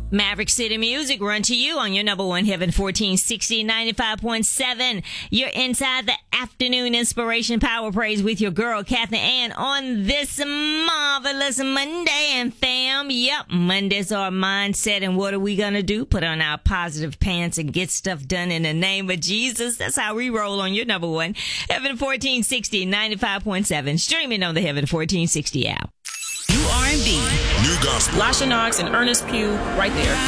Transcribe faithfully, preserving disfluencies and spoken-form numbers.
Maverick City Music run to you on your number one Heaven fourteen sixty ninety-five point seven. You're inside the afternoon inspiration power praise with your girl Kathy Ann on this marvelous Monday. And fam, yep, Mondays are mindset. And what are we gonna do? Put on our positive pants and get stuff done in the name of Jesus. That's how we roll on your number one Heaven fourteen sixty ninety-five point seven. Streaming on the Heaven fourteen sixty app. New R and B. New gospel. Lasha Knox and Ernest Pugh right there.